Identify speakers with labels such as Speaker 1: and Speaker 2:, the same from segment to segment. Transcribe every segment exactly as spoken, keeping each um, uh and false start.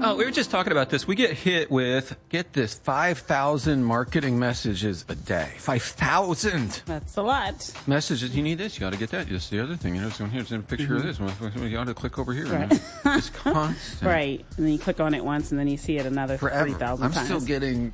Speaker 1: Oh, we were just talking about this. We get hit with, get this, five thousand marketing messages a day. five thousand.
Speaker 2: That's a lot.
Speaker 1: Messages. You need this. You got to get that. This is the other thing. You know, so here's a picture mm-hmm. of this. You got to click over here.
Speaker 2: Right.
Speaker 1: It's constant.
Speaker 2: Right. And then you click on it once, and then you see it another three thousand times.
Speaker 1: I'm still getting...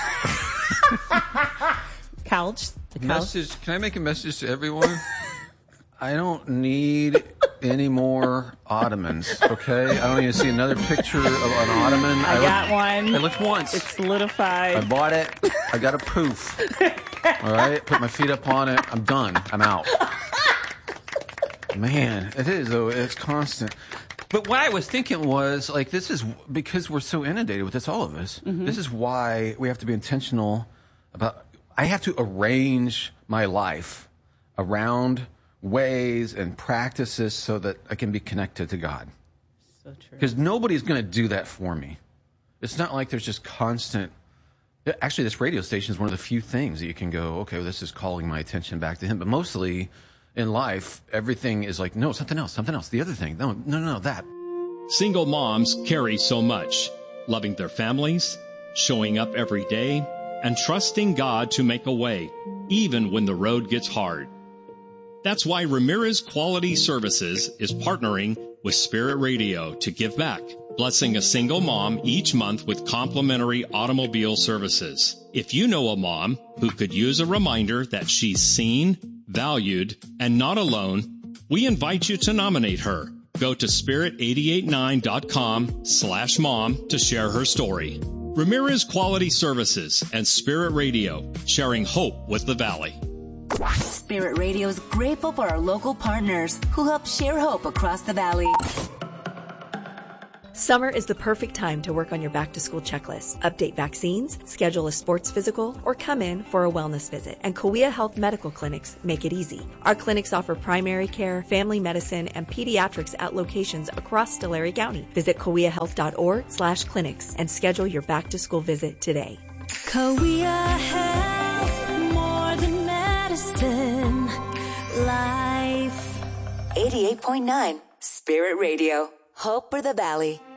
Speaker 2: Couch. The couch.
Speaker 1: Message. Can I make a message to everyone? I don't need any more ottomans, okay? I don't need to see another picture of an ottoman.
Speaker 2: I, I got
Speaker 1: looked,
Speaker 2: one.
Speaker 1: I looked once.
Speaker 2: It's solidified.
Speaker 1: I bought it. I got a poof. All right? Put my feet up on it. I'm done. I'm out. Man, it is, though. It's constant. But what I was thinking was, like, this is because we're so inundated with this, all of us. Mm-hmm. This is why we have to be intentional about, I have to arrange my life around ways and practices so that I can be connected to God.
Speaker 2: So true.
Speaker 1: Because nobody's going to do that for me. It's not like there's just constant... Actually, this radio station is one of the few things that you can go, okay, well, this is calling my attention back to Him. But mostly in life, everything is like, no, something else, something else, the other thing. No, no, no, that.
Speaker 3: Single moms carry so much, loving their families, showing up every day, and trusting God to make a way, even when the road gets hard. That's why Ramirez Quality Services is partnering with Spirit Radio to give back, blessing a single mom each month with complimentary automobile services. If you know a mom who could use a reminder that she's seen, valued, and not alone, we invite you to nominate her. Go to spirit eight eight nine dot com slash mom to share her story. Ramirez Quality Services and Spirit Radio, sharing hope with the Valley.
Speaker 4: Spirit Radio is grateful for our local partners who help share hope across the Valley.
Speaker 5: Summer is the perfect time to work on your back-to-school checklist, update vaccines, schedule a sports physical, or come in for a wellness visit. And Kauai Health Medical Clinics make it easy. Our clinics offer primary care, family medicine, and pediatrics at locations across Tulare County. Visit kauaihealth.org slash clinics and schedule your back-to-school visit today.
Speaker 6: Kauai Health, more than medicine, life.
Speaker 4: eighty-eight point nine Spirit Radio. Hope for the Valley.